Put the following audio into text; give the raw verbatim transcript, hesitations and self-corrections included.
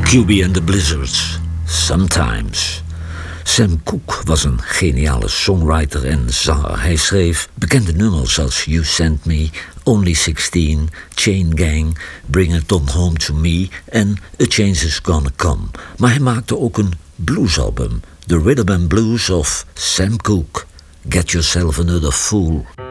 Q B and the Blizzards, Sometimes. Sam Cooke was een geniale songwriter en zanger. Hij schreef bekende nummers als You Sent Me, Only sixteen, Chain Gang, Bring It On Home To Me en A Change Is Gonna Come. Maar hij maakte ook een bluesalbum, The Rhythm and Blues of Sam Cooke. Get Yourself Another Fool.